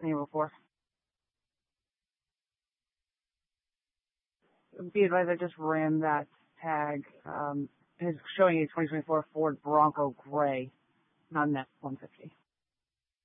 the year before. Be advised, I just ran that tag. It's showing a 2024 Ford Bronco Gray, not an F-150.